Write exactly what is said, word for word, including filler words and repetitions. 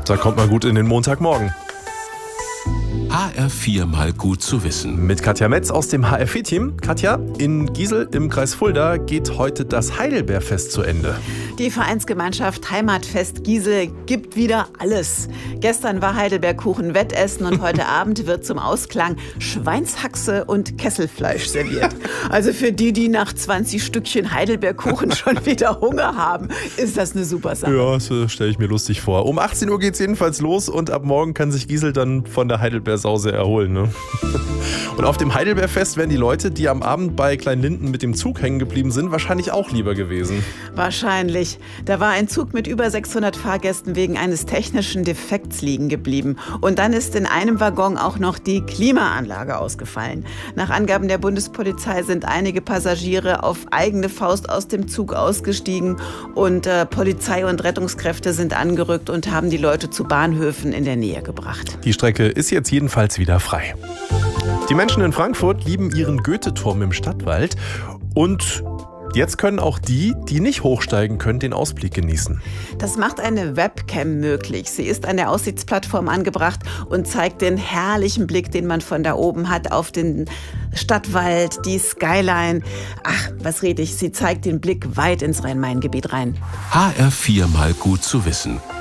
Da kommt man gut in den Montagmorgen. H R vier mal gut zu wissen. Mit Katja Metz aus dem H R vier Team. Katja, in Giesel im Kreis Fulda geht heute das Heidelbeerfest zu Ende. Die Vereinsgemeinschaft Heimatfest Giesel gibt wieder alles. Gestern war Heidelbeerkuchen Wettessen und heute Abend wird zum Ausklang Schweinshaxe und Kesselfleisch serviert. Also für die, die nach zwanzig Stückchen Heidelbeerkuchen schon wieder Hunger haben, ist das eine super Sache. Ja, das stelle ich mir lustig vor. Um achtzehn Uhr geht es jedenfalls los und ab morgen kann sich Giesel dann von der Heidelbeersause erholen. Ne? Und auf dem Heidelbeerfest wären die Leute, die am Abend bei Kleinlinden mit dem Zug hängen geblieben sind, wahrscheinlich auch lieber gewesen. Wahrscheinlich. Da war ein Zug mit über sechshundert Fahrgästen wegen eines technischen Defekts liegen geblieben. Und dann ist in einem Waggon auch noch die Klimaanlage ausgefallen. Nach Angaben der Bundespolizei sind einige Passagiere auf eigene Faust aus dem Zug ausgestiegen. Und äh, Polizei und Rettungskräfte sind angerückt und haben die Leute zu Bahnhöfen in der Nähe gebracht. Die Strecke ist jetzt jedenfalls wieder frei. Die Menschen in Frankfurt lieben ihren Goethe-Turm im Stadtwald und jetzt können auch die, die nicht hochsteigen können, den Ausblick genießen. Das macht eine Webcam möglich. Sie ist an der Aussichtsplattform angebracht und zeigt den herrlichen Blick, den man von da oben hat, auf den Stadtwald, die Skyline. Ach, was rede ich? Sie zeigt den Blick weit ins Rhein-Main-Gebiet rein. H R vier mal gut zu wissen.